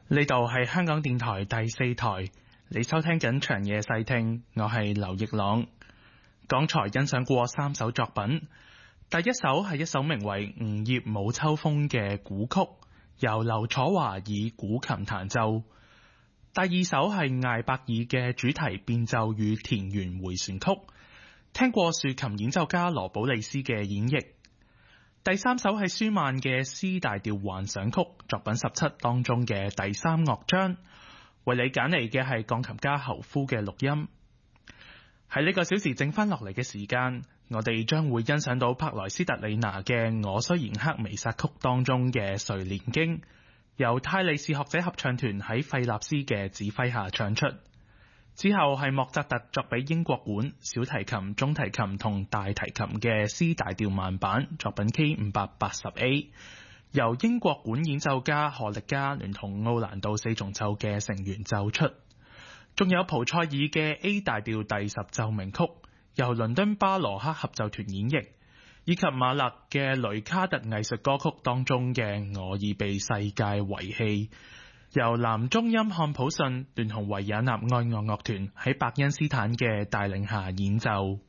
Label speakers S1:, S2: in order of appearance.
S1: 呢度係香港電台第四台，你收聽緊長夜細聽，我係劉奕朗。剛才欣賞過三首作品，第一首係一首名為《梧葉舞秋風》嘅古曲，由劉楚華以古琴彈奏。第二首係艾伯爾嘅主題變奏與田園迴旋曲，聽過豎琴演奏家羅寶利斯嘅演繹。第三首係舒曼嘅 C 大調幻想曲，作品17當中嘅第三樂章，為你揀嚟嘅係鋼琴家侯夫嘅錄音。喺呢個小時剩翻落嚟嘅時間，我哋將會欣賞到柏萊斯特里拿嘅《我雖然黑彌撒曲》當中嘅睡蓮經，由泰利士學者合唱團喺費納斯嘅指揮下唱出。之後係莫扎特作俾英國管、小提琴、中提琴同大提琴嘅 C 大調慢板，作品 K580A， 由英國管演奏家荷力加聯同奧蘭度四重奏嘅成員奏出。仲有蒲塞爾嘅 A 大調第10奏鳴曲，由倫敦巴羅克合奏團演繹，以及馬勒嘅雷卡特藝術歌曲當中嘅我已被世界遺棄，由男中音漢普遜聯同維也納愛樂樂團喺伯恩斯坦嘅帶領下演奏。